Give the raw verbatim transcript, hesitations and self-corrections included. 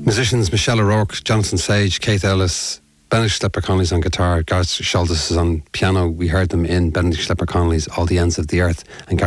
Musicians Michelle O'Rourke, Jonathan Sage, Kate Ellis, Benedict Schlepper Connolly's on guitar, Gareth Schultes is on piano. We heard them in Benedict Schlepper Connolly's All the Ends of the Earth, and Gareth